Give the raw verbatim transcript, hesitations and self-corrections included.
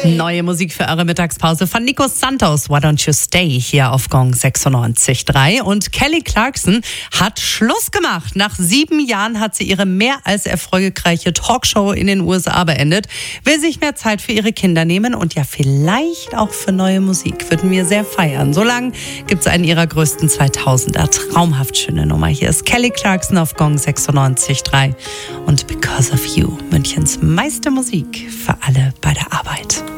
Neue Musik für eure Mittagspause von Nico Santos, Why Don't You Stay, hier auf Gong sechsundneunzig Komma drei. Und Kelly Clarkson hat Schluss gemacht. Nach sieben Jahren hat sie ihre mehr als erfolgreiche Talkshow in den U S A beendet, will sich mehr Zeit für ihre Kinder nehmen und ja vielleicht auch für neue Musik. Würden wir sehr feiern. So lang gibt es einen ihrer größten zweitausender. Traumhaft schöne Nummer. Hier ist Kelly Clarkson auf Gong sechsundneunzig Komma drei und Because of You, Münchens meiste Musik für alle bei der Arbeit.